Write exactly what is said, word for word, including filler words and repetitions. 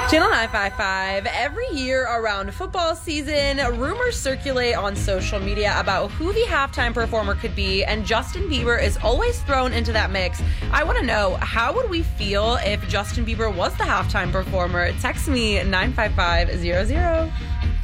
Channel nine five five. Every year around football season, rumors circulate on social media about who the halftime performer could be, and Justin Bieber is always thrown into that mix. I want to know, how would we feel if Justin Bieber was the halftime performer? Text me nine five five zero zero.